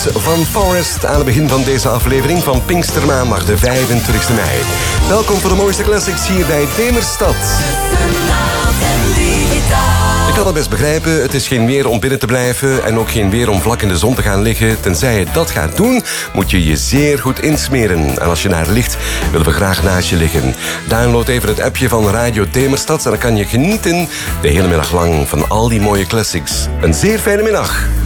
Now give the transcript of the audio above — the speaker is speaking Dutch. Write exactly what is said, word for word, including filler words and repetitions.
van Forest aan het begin van deze aflevering van Pinkstermaandag, de vijfentwintigste mei. Welkom voor de mooiste classics hier bij Demerstad. Je kan het best begrijpen, het is geen weer om binnen te blijven en ook geen weer om vlak in de zon te gaan liggen. Tenzij je dat gaat doen, moet je je zeer goed insmeren. En als je naar ligt, willen we graag naast je liggen. Download even het appje van Radio Demerstad en dan kan je genieten de hele middag lang van al die mooie classics. Een zeer fijne middag.